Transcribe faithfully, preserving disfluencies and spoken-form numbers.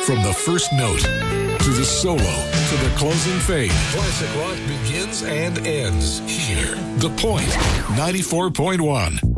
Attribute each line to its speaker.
Speaker 1: From the first note to the solo to the closing fade, classic rock begins and ends here. The Point, ninety-four point one.